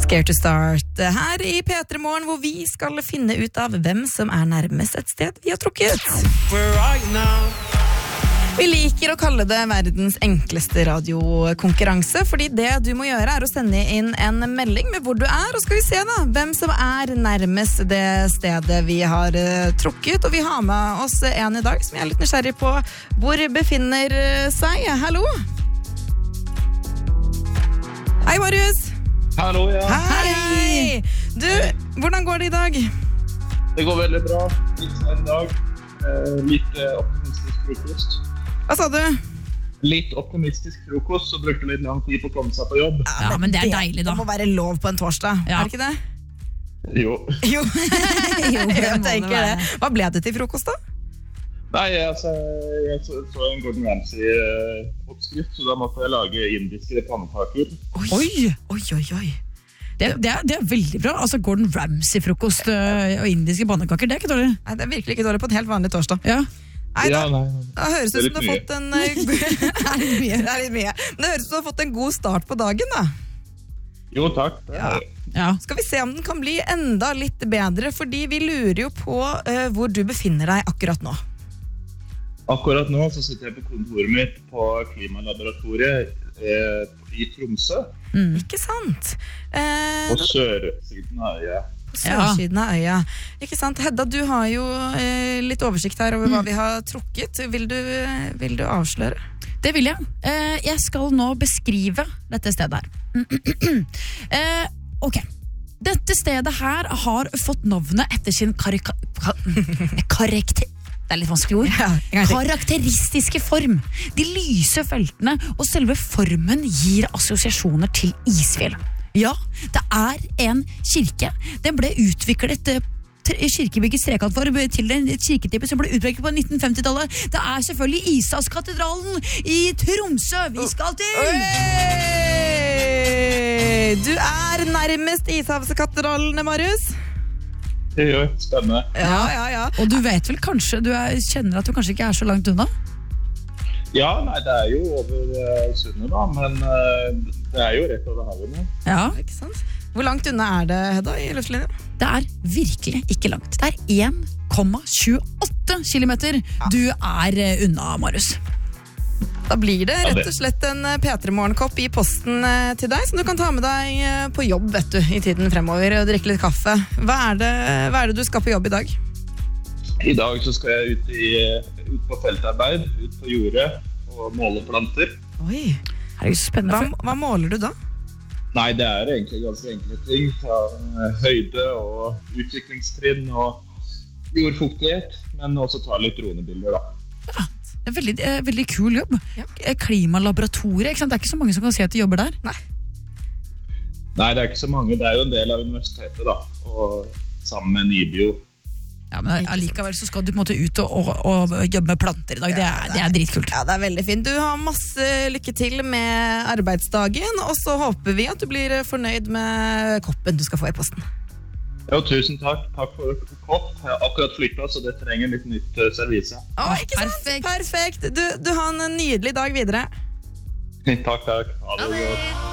Scared to Start her i P3 Morgen, hvor vi skal finne ut av hvem som nærmest et sted vi har trukket. Vi liker å kalle det verdens enkleste radiokonkurranse, fordi det du må gjøre å sende inn en melding med hvor du og skal vi se da, hvem som nærmest det stedet vi har trukket, og vi har med oss en i dag som jeg litt nysgjerrig på hvor befinner seg. Hallo! Hei, Marius! Hallo, ja. Hei! Du, hvordan går det i dag? Det går veldig bra. Litt sen dag. Litt optimistisk frokost. Hva sa du? Litt optimistisk frokost, så brukte litt lang tid på å komme seg på jobb. Ja, men det deilig da. Det må være lov på en torsdag, Ja. det ikke det? Jo. Jo, jeg tenker det. Hva ble det til frokost da? Nei, altså, jeg så en Gordon Ramsay-oppskrift, så da måtte jeg lage indiske pannekaker. Oi. Det er veldig bra. Altså Gordon Ramsay-frokost og indiske pannekaker, det ikke dårlig. Nei, det virkelig ikke dårlig på en helt vanlig torsdag. Ja. Nei, Ja, nei. da høres det ut som du har fått en det er litt mye. Men det høres ut som du har fått en god start på dagen da. Jo, takk. Ja. Skal vi se om den kan bli enda litt bedre, fordi vi lurer jo på hvor du befinner deg akkurat nå. Akkurat nå så sitter jeg på kontoret mitt på Klimalaboratoriet i Tromsø, Ikke sant? på sørsiden av øya. På sørsiden av øya. Ikke sant? Hedda, du har jo litt oversikt her over hva vi har trukket. Vil du avsløre? Det vil jeg. Jeg skal nå beskrive dette stedet her. Ok. Dette stedet her har fått navnet etter sin karakter. Det litt vanskelig ord. Ja, Karakteristiske form. De lyse feltene og selve formen gir assosiasjoner til isfjell. Ja, det en kirke. Den ble utviklet kirkebyggets trekantform til en kirketype som ble utviklet på 1950-tallet. Det selvfølgelig Ishavskatedralen i Tromsø vi skal til! Du nærmest Ishavskatedralen, Marius. Det gjør spennende. Ja. Og du vet vel kanskje, kjenner at du kanskje ikke så langt unna? Ja, nei, det jo over sundet da, men det jo rett over havet nå. Ja. Ikke sant? Hvor langt unna det, Hedda, i luftlinjen? Det virkelig ikke langt. Det 1,28 kilometer du unna, Marius. Da blir det rett og slett en P3 Morgenkopp i posten til deg, som du kan ta med deg på jobb, vet du, i tiden fremover og drikke litt kaffe. Hva det du skal på jobb i dag? I dag så skal jeg ut på feltarbeid, ut på jordet og måle planter. Oi, Det så spennende. hva måler du da? Nei, det egentlig ganske enkle ting. Ta høyde og utviklingstrinn og jordfuktighet, men også ta litt dronebilder da. Det veldig kul jobb. Ja. Klimalaboratoriet, ikke sant? Det ikke så mange som kan si at de jobber der. Nei, det ikke så mange. Det jo en del av universitetet da, og sammen med Nibio. Ja, men allikevel så skal du på en måte ut og jobbe med planter i dag. Det dritkult. Ja, det veldig fint. Du har masse lykke til med arbeidsdagen, og så håper vi at du blir fornøyd med koppen du skal få i posten. Jo, tusen takk. Takk for kopp. Jeg har akkurat flyttet, så det trenger litt nytt servise. Ikke sant? Perfekt. Du har en nydelig dag videre. Takk. Ha det godt.